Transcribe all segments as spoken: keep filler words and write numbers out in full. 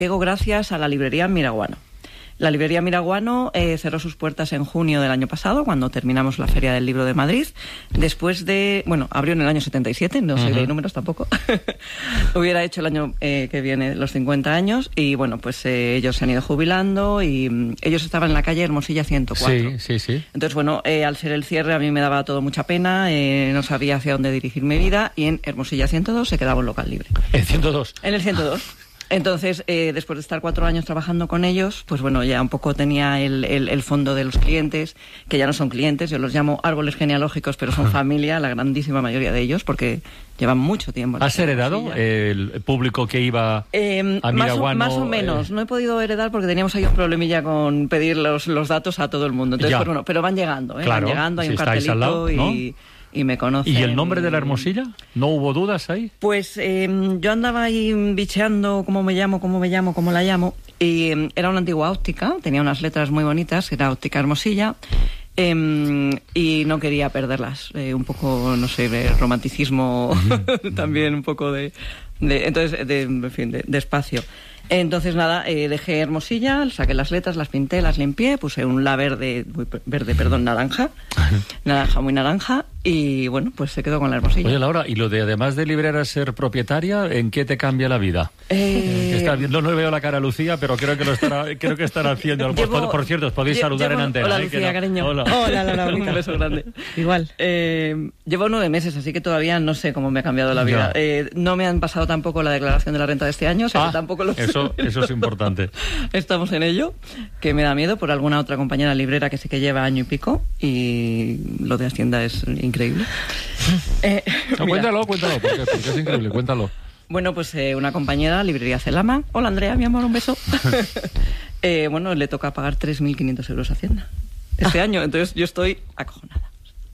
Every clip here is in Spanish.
Llego gracias a la librería Miraguano. La librería Miraguano eh, cerró sus puertas en junio del año pasado, cuando terminamos la Feria del Libro de Madrid. Después de... Bueno, abrió en el año setenta y siete, no uh-huh. sé de números tampoco. Hubiera hecho el año eh, que viene los cincuenta años. Y bueno, pues eh, ellos se han ido jubilando y um, ellos estaban en la calle Hermosilla ciento cuatro. Sí, sí, sí. Entonces, bueno, eh, al ser el cierre a mí me daba todo mucha pena, eh, no sabía hacia dónde dirigir mi vida y en Hermosilla ciento dos se quedaba un local libre. ¿En ciento dos? En el ciento dos. Entonces, eh, después de estar cuatro años trabajando con ellos, pues bueno, ya un poco tenía el, el, el fondo de los clientes, que ya no son clientes, yo los llamo árboles genealógicos, pero son familia, la grandísima mayoría de ellos, porque llevan mucho tiempo. ¿Has heredado el público que iba eh, a Miraguano? Más o, más o menos, eh... no he podido heredar porque teníamos ahí un problemilla con pedir los, los datos a todo el mundo. Entonces, pues, bueno, pero van llegando, ¿eh? Claro, van llegando, hay si un cartelito lado, ¿no? y... y me conocen. ¿Y el nombre de la Hermosilla? ¿No hubo dudas ahí? Pues eh, yo andaba ahí bicheando cómo me llamo, cómo me llamo, cómo la llamo, y eh, era una antigua óptica, tenía unas letras muy bonitas, era Óptica Hermosilla, eh, y no quería perderlas. Eh, un poco, no sé, de romanticismo, también un poco de... de entonces, de, en fin, de, de espacio. Entonces, nada, eh, dejé Hermosilla, saqué las letras, las pinté, las limpié, puse un la verde, verde, perdón, naranja, naranja, muy naranja, y bueno, pues se quedó con la Hermosilla. Oye, Laura, ¿y lo de además de librera ser propietaria, en qué te cambia la vida? Eh... Está viendo, no le veo la cara a Lucía, pero creo que lo estará, creo que estará haciendo. Llevo... Por, por cierto, os podéis Llevo... saludar en antena. Hola, ¿eh? Lucía, que no... cariño. Hola, hola, Laura, un beso grande. Igual. Eh, llevo nueve meses, así que todavía no sé cómo me ha cambiado la vida. Eh, no me han pasado tampoco la declaración de la renta de este año, o sea, ah, que tampoco lo eso, eso es importante. Estamos en ello, que me da miedo por alguna otra compañera librera que sí que lleva año y pico, y lo de Hacienda es increíble. eh, no, cuéntalo, cuéntalo, porque, porque es increíble, cuéntalo. Bueno, pues eh, una compañera, librería Celama. Hola, Andrea, mi amor, un beso. eh, bueno, le toca pagar tres mil quinientos euros a Hacienda este ah. año, entonces yo estoy acojonada.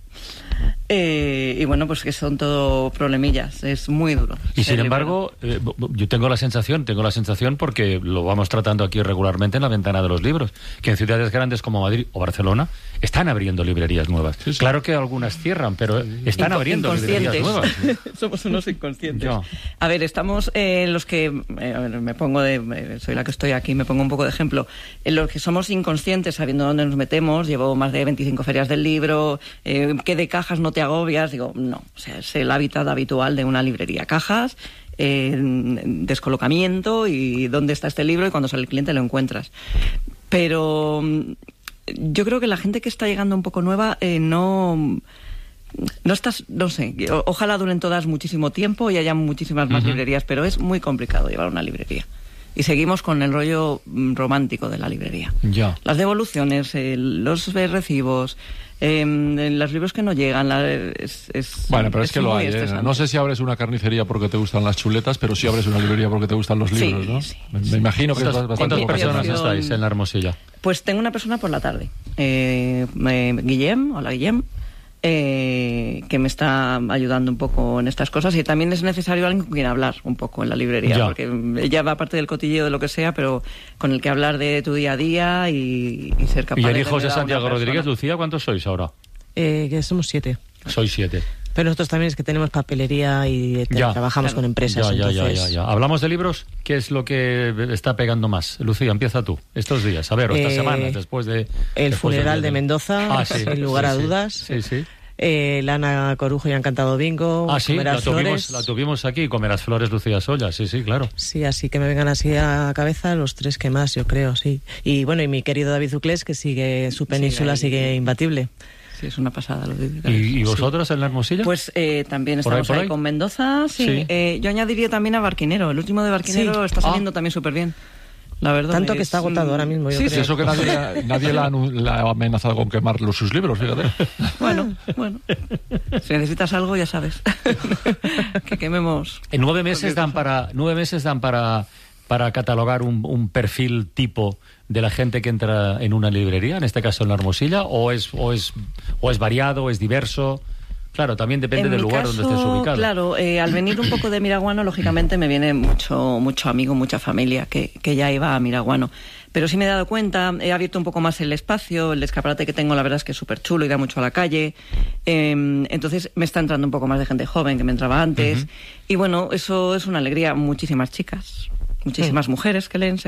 Eh, y bueno, pues que son todo problemillas, es muy duro. Y sin embargo, eh, yo tengo la sensación, tengo la sensación porque lo vamos tratando aquí regularmente en la ventana de los libros, que en ciudades grandes como Madrid o Barcelona están abriendo librerías nuevas. Sí, sí. Claro que algunas cierran, pero están Inco- abriendo librerías nuevas. Somos unos inconscientes. Yo. A ver, estamos en eh, los que, eh, a ver, me pongo de, eh, soy la que estoy aquí, me pongo un poco de ejemplo, en los que somos inconscientes sabiendo dónde nos metemos. Llevo más de veinticinco ferias del libro, eh, que de cajas no te agobias, digo, no, o sea, es el hábitat habitual de una librería. Cajas, eh, descolocamiento y dónde está este libro, y cuando sale el cliente lo encuentras. Pero yo creo que la gente que está llegando un poco nueva eh, no... No estás, no sé, ojalá duren todas muchísimo tiempo y haya muchísimas más uh-huh. librerías, pero es muy complicado llevar una librería. Y seguimos con el rollo romántico de la librería. Ya. Las devoluciones, eh, los recibos, eh, los libros que no llegan. La, es, es, bueno, pero es, es que lo hay. ¿eh? No sé si abres una carnicería porque te gustan las chuletas, pero sí abres una librería porque te gustan los libros, sí, ¿no? Sí, me, sí. me imagino que ¿Cuántas, es bastante ¿cuántas personas opción... estáis en la Hermosilla? Pues tengo una persona por la tarde. Eh, eh, Guillem, hola Guillem. Eh, que me está ayudando un poco en estas cosas, y también es necesario alguien con quien hablar un poco en la librería, ya. porque ella va parte del cotilleo de lo que sea, pero con el que hablar de tu día a día y, y ser capaz ¿Y de... el hijo de Santiago Rodríguez, Lucía, cuántos sois ahora? Eh, que somos siete. Sois siete. Pero nosotros también es que tenemos papelería y ya, trabajamos claro. con empresas. Ya, ya, entonces... ya, ya, ya. Hablamos de libros. ¿Qué es lo que está pegando más? Lucía, empieza tú. Estos días, a ver, o estas eh, semanas, después de... El después funeral de, de Mendoza, ah, sí, sin lugar sí, a sí, dudas. Sí, sí. Eh, Lana Corujo y Han Cantado Bingo. Ah, sí, Comerás la tuvimos, Flores. la tuvimos aquí, Comerás Flores, Lucía Solla, sí, sí, claro. Sí, así que me vengan así a la cabeza los tres que más, yo creo, sí. Y bueno, y mi querido David Zuclés, que sigue, su península sí, sigue imbatible. Sí, es una pasada. Lo de... ¿Y, ¿Y vosotros sí. en la Hermosilla? Pues eh, también estamos ¿Por ahí, por ahí, ahí con Mendoza, sí. sí. Eh, yo añadiría también a Barquinero. El último de Barquinero sí. está saliendo ah. también súper bien. La verdad Tanto es... que está agotado ahora mismo, yo sí, creo. Sí, eso que nadie, nadie la, la ha amenazado con quemar los, sus libros, fíjate. Bueno, bueno. Si necesitas algo, ya sabes. Que quememos. En nueve meses dan para nueve meses dan para para catalogar un, un perfil tipo de la gente que entra en una librería, en este caso en la Hermosilla, o es o es o es variado, o es diverso. Claro, también depende en del lugar caso, donde estés ubicado. Claro, eh, al venir un poco de Miraguano, lógicamente me viene mucho mucho amigo, mucha familia que, que ya iba a Miraguano. Pero sí me he dado cuenta, he abierto un poco más el espacio, el escaparate que tengo la verdad es que es súper chulo y da mucho a la calle. Eh, entonces me está entrando un poco más de gente joven que me entraba antes. Uh-huh. Y bueno, eso es una alegría. Muchísimas chicas. muchísimas mujeres que leen,